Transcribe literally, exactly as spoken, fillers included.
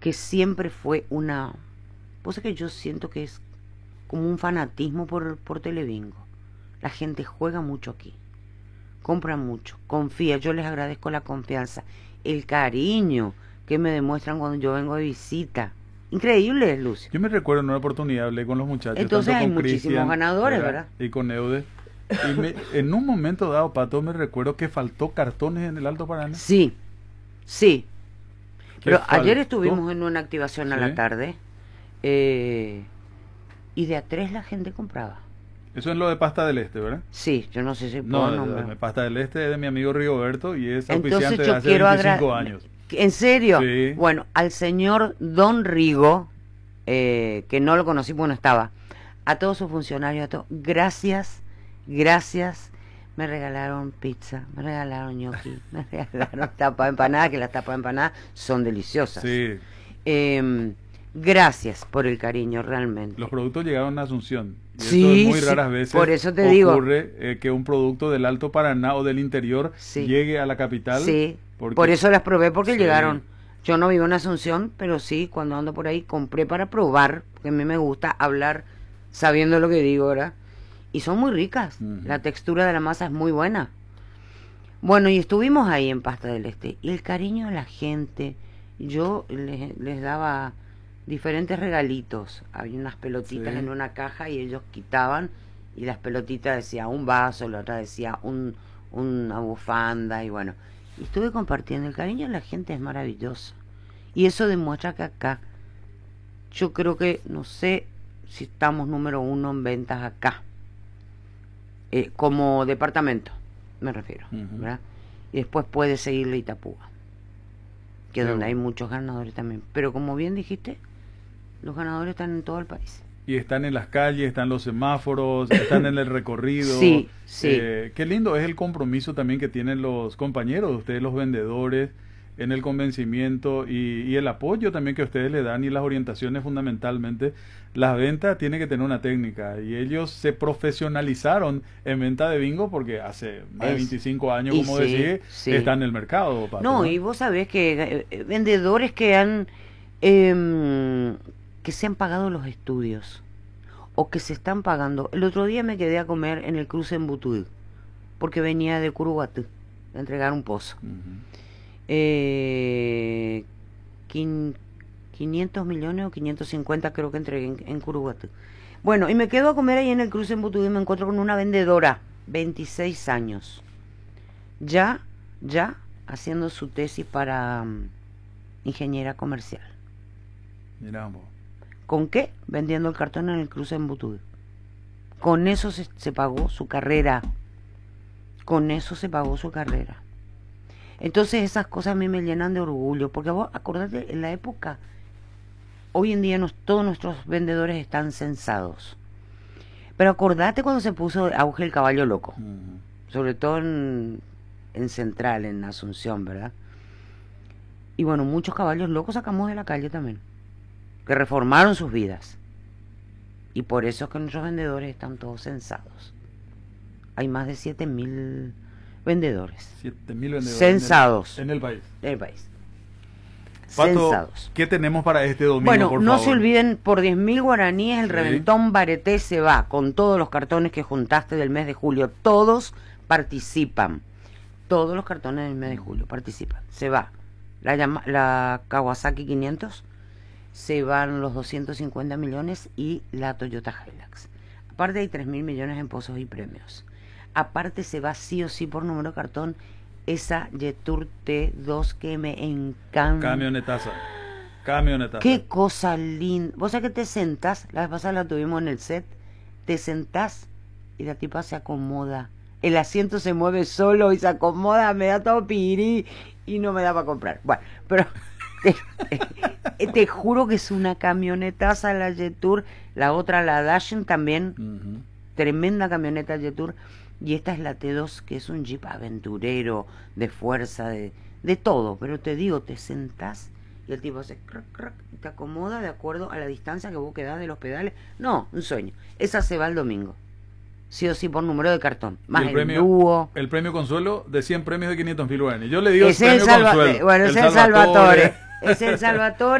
que siempre fue una... Cosa que yo siento que es como un fanatismo por, por Telebingo. La gente juega mucho aquí, compra mucho, confía. Yo les agradezco la confianza, el cariño que me demuestran cuando yo vengo de visita. Increíble, Lucio. Yo me recuerdo en una oportunidad, hablé con los muchachos. Entonces tanto hay con muchísimos Cristian, ganadores, ¿verdad? Y con Eudes. Y me, en un momento dado, Pato, me recuerdo que faltó cartones en el Alto Paraná. Sí, sí. Pero faltó? ayer estuvimos en una activación ¿Sí? a la tarde eh, y de a tres la gente compraba. Eso es lo de Pasta del Este, ¿verdad? Sí, yo no sé si puedo No, nombrar. De Pasta del Este es de mi amigo Rigoberto y es auspiciante de hace veinticinco años. ¿En serio? Sí. Bueno, al señor Don Rigo, eh, que no lo conocí porque no estaba, a todos sus funcionarios, a todos, gracias, gracias. Me regalaron pizza, me regalaron ñoqui, me regalaron tapa de empanada, que las tapas de empanada son deliciosas. Sí. Eh, gracias por el cariño, realmente. Los productos llegaron a Asunción. Y sí, eso es muy sí, raras veces por eso te ocurre digo. Eh, que un producto del Alto Paraná o del interior sí. llegue a la capital. Sí, porque, por eso las probé, porque sí. llegaron. Yo no vivo en Asunción, pero sí, cuando ando por ahí compré para probar, porque a mí me gusta hablar sabiendo lo que digo, ¿verdad? Y son muy ricas, uh-huh. La textura de la masa es muy buena. Bueno, y estuvimos ahí en Pasta del Este, y el cariño de la gente, yo les, les daba diferentes regalitos. Había unas pelotitas sí. en una caja y ellos quitaban, y las pelotitas decía un vaso, la otra decía un, una bufanda, y bueno, y estuve compartiendo. El cariño de la gente es maravilloso, y eso demuestra que acá, yo creo que, no sé si estamos número uno en ventas acá, eh, como departamento, me refiero, uh-huh. ¿verdad? Y después puede seguirle Itapúa, que es sí, donde bueno. hay muchos ganadores también, pero como bien dijiste, los ganadores están en todo el país. Y están en las calles, están los semáforos, están en el recorrido. Sí, sí. Eh, qué lindo es el compromiso también que tienen los compañeros de ustedes, los vendedores, en el convencimiento y, y el apoyo también que ustedes le dan y las orientaciones fundamentalmente. Las ventas tienen que tener una técnica y ellos se profesionalizaron en venta de bingo porque hace más es, de veinticinco años, como sí, decís, sí. están en el mercado. Pato, no, ¿no? Y vos sabés que eh, vendedores que han... Eh, que se han pagado los estudios o que se están pagando. El otro día me quedé a comer en el cruce en Butuí porque venía de Curuguatú a entregar un pozo. Uh-huh. eh, quinientos millones o quinientos cincuenta creo que entregué en, en Curuguatú. Bueno, y me quedo a comer ahí en el cruce en Butuí y me encuentro con una vendedora, veintiséis años, ya, ya haciendo su tesis para um, ingeniera comercial. Miramos. ¿Con qué? Vendiendo el cartón en el cruce en Butuí. Con eso se, se pagó su carrera. Con eso se pagó su carrera. Entonces esas cosas a mí me llenan de orgullo. Porque vos acordate, en la época, hoy en día nos, todos nuestros vendedores están censados. Pero acordate cuando se puso auge el caballo loco. Uh-huh. Sobre todo en, en Central, en Asunción, ¿verdad? Y bueno, muchos caballos locos sacamos de la calle también, que reformaron sus vidas. Y por eso es que nuestros vendedores están todos censados. Hay más de siete mil vendedores. siete mil vendedores. Censados. En el, en el país. En el país. Pato, censados. ¿qué tenemos para este domingo, bueno, por no favor? se olviden, por diez mil guaraníes el sí. reventón Bareté se va, con todos los cartones que juntaste del mes de julio. Todos participan. Todos los cartones del mes de julio participan. Se va. La, llama, la Kawasaki quinientos, se van los doscientos cincuenta millones y la Toyota Hilux. Aparte hay tres mil millones en pozos y premios. Aparte se va sí o sí por número de cartón esa Jetour T dos que me encanta. Camionetaza. Camionetaza. Qué cosa linda. Vos sabés que te sentás, la vez pasada la tuvimos en el set, te sentás y la tipa se acomoda. El asiento se mueve solo y se acomoda, me da todo pirí y no me da para comprar. Bueno, pero te, te juro que es una camionetaza la Jetour, la otra la Dashin también, uh-huh. Tremenda camioneta Jetour, y esta es la T dos que es un Jeep aventurero, de fuerza, de, de todo, pero te digo, te sentás y el tipo hace crac, crac, y te acomoda de acuerdo a la distancia que vos quedás de los pedales. No, un sueño. Esa se va el domingo. Sí o sí por número de cartón. Más el, el premio, dúo. El premio consuelo de cien premios de quinientos mil guaraníes. Yo le digo es el premio el Salva consuelo. Bueno, el es el Salvatore. Es el Salvatore.